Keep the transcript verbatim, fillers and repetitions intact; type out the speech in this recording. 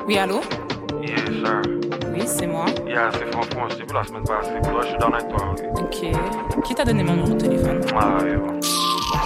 Oui, allô? Yes, sir. Oui, c'est moi. Yeah, c'est Franck, je t'ai vu la semaine passée. Pour toi, je suis dans avec toi. Ok. Qui t'a donné mon numéro de téléphone? Ah, yeah.